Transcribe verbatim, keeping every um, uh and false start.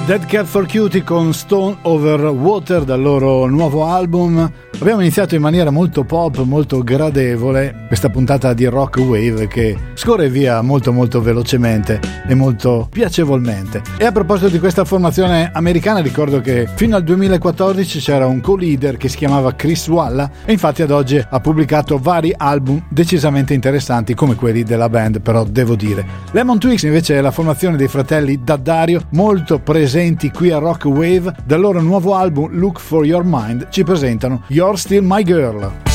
Dead Cat for Cutie con Stone Over Water dal loro nuovo album. Abbiamo iniziato in maniera molto pop, molto gradevole questa puntata di Rock Wave che scorre via molto molto velocemente e molto piacevolmente. E a proposito di questa formazione americana, ricordo che fino al duemilaquattordici c'era un co-leader che si chiamava Chris Walla e infatti ad oggi ha pubblicato vari album decisamente interessanti come quelli della band, però devo dire. Lemon Twigs invece è la formazione dei fratelli D'Addario, molto presenti qui a Rock Wave. Dal loro nuovo album Look for Your Mind ci presentano You're Still My Girl.